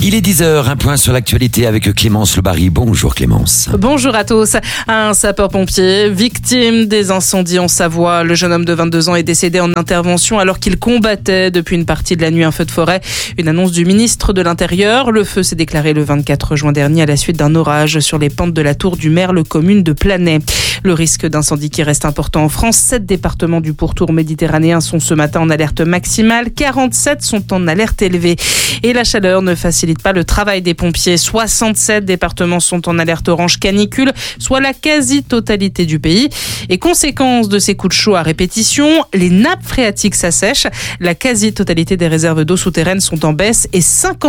Il est 10h, un point sur l'actualité avec Clémence Lebary. Bonjour Clémence. Bonjour à tous. Un sapeur-pompier victime des incendies en Savoie. Le jeune homme de 22 ans est décédé en intervention alors qu'il combattait depuis une partie de la nuit un feu de forêt. Une annonce du ministre de l'Intérieur. Le feu s'est déclaré le 24 juin dernier à la suite d'un orage sur les pentes de la Tour du Merle, commune de Planay. Le risque d'incendie qui reste important en France. 7 départements du pourtour méditerranéen sont ce matin en alerte maximale. 47 sont en alerte élevée. Et la chaleur ne facilite pas le travail des pompiers. 67 départements sont en alerte orange canicule, soit la quasi-totalité du pays. Et conséquence de ces coups de chaud à répétition, les nappes phréatiques s'assèchent. La quasi-totalité des réserves d'eau souterraines sont en baisse et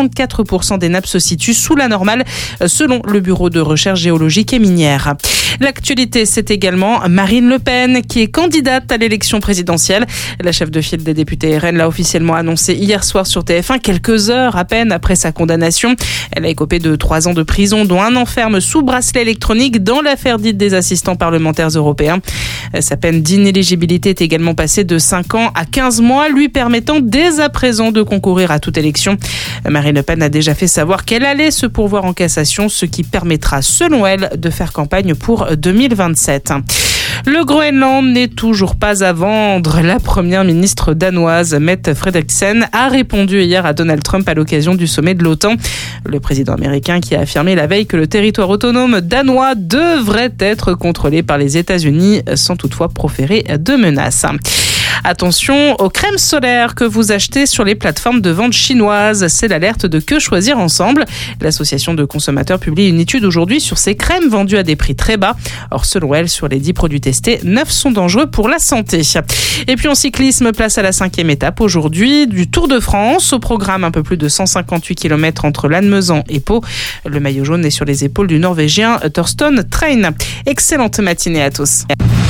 54% des nappes se situent sous la normale, selon le Bureau de recherche géologique et minière. L'actualité, c'est également Marine Le Pen, qui est candidate à l'élection présidentielle. La chef de file des députés RN l'a officiellement annoncé hier soir sur TF1, quelques heures à peine après sa condamnation. Elle a écopé de 3 ans de prison, dont 1 an ferme sous bracelet électronique dans l'affaire dite des assistants parlementaires européens. Sa peine d'inéligibilité est également passée de 5 ans à 15 mois, lui permettant dès à présent de concourir à toute élection. Marine Le Pen a déjà fait savoir qu'elle allait se pourvoir en cassation, ce qui permettra, selon elle, de faire campagne pour 2027. Le Groenland n'est toujours pas à vendre. La première ministre danoise, Mette Frederiksen, a répondu hier à Donald Trump à l'occasion du sommet de l'OTAN. Le président américain qui a affirmé la veille que le territoire autonome danois devrait être contrôlé par les États-Unis sans toutefois proférer de menaces. Attention aux crèmes solaires que vous achetez sur les plateformes de vente chinoises. C'est l'alerte de Que Choisir Ensemble. L'association de consommateurs publie une étude aujourd'hui sur ces crèmes vendues à des prix très bas. Or, selon elle, sur les 10 produits testés, 9 sont dangereux pour la santé. Et puis en cyclisme, place à la 5e étape aujourd'hui du Tour de France. Au programme, un peu plus de 158 km entre Lannemezan et Pau. Le maillot jaune est sur les épaules du Norvégien Thorsten Train. Excellente matinée à tous.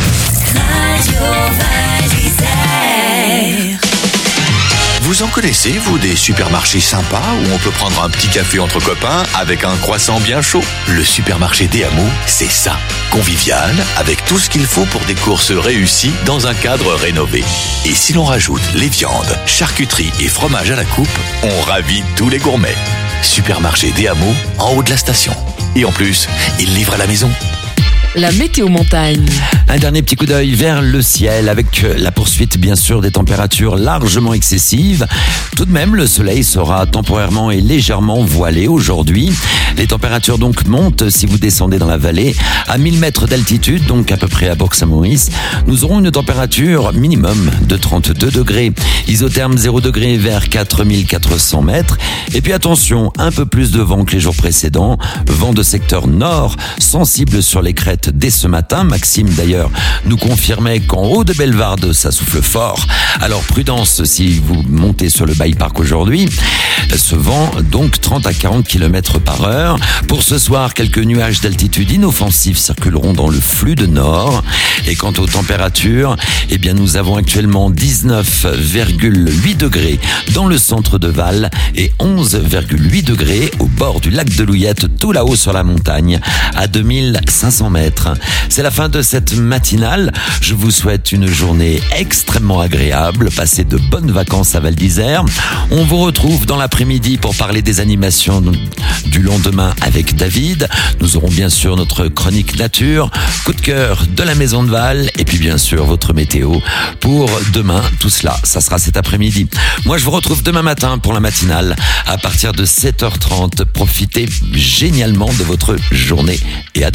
Vous en connaissez, vous, des supermarchés sympas où on peut prendre un petit café entre copains avec un croissant bien chaud? Le supermarché des Hameaux, c'est ça. Convivial, avec tout ce qu'il faut pour des courses réussies dans un cadre rénové. Et si l'on rajoute les viandes, charcuteries et fromages à la coupe, on ravit tous les gourmets. Supermarché des Hameaux, en haut de la station. Et en plus, il livre à la maison. La météo montagne. Un dernier petit coup d'œil vers le ciel avec la poursuite bien sûr des températures largement excessives. Tout de même, le soleil sera temporairement et légèrement voilé aujourd'hui. Les températures donc montent si vous descendez dans la vallée. À 1000 mètres d'altitude, donc à peu près à Bourg-Saint-Maurice, nous aurons une température minimum de 32 degrés. Isotherme 0 degré vers 4400 mètres. Et puis attention, un peu plus de vent que les jours précédents. Vent de secteur nord, sensible sur les crêtes dès ce matin. Maxime d'ailleurs nous confirmait qu'en haut de Bellevarde ça souffle fort. Alors prudence si vous montez sur le Bike Park aujourd'hui. Ce vent donc 30 à 40 km par heure. Pour ce soir, quelques nuages d'altitude inoffensifs circuleront dans le flux de nord. Et quant aux températures, eh bien nous avons actuellement 19,8 degrés dans le centre de Val et 11,8 degrés au bord du lac de Louillette, tout là-haut sur la montagne, à 2500 mètres. C'est la fin de cette matinale. Je vous souhaite une journée extrêmement agréable. Passez de bonnes vacances à Val d'Isère. On vous retrouve dans l'après-midi pour parler des animations du lendemain avec David. Nous aurons bien sûr notre chronique nature, coup de cœur de la Maison de Val et puis bien sûr votre météo pour demain. Tout cela, ça sera cet après-midi. Moi, je vous retrouve demain matin pour la matinale à partir de 7h30. Profitez génialement de votre journée et à demain.